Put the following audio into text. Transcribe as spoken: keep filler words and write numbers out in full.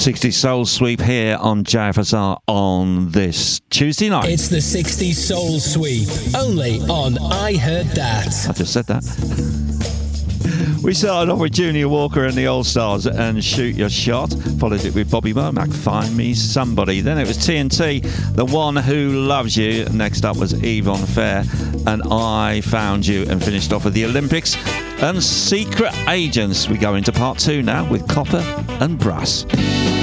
sixties Soul Sweep here on J F S R on this Tuesday night. It's the sixties Soul Sweep, only on I Heard That. I just said that. We started off with Junior Walker and the All Stars and Shoot Your Shot. Followed it with Bobby Womack, Find Me Somebody. Then it was T N T, The One Who Loves You. Next up was Yvonne Fair and I Found You. And finished off with the Olympics and Secret Agents. We go into part two now with Copper and Brass.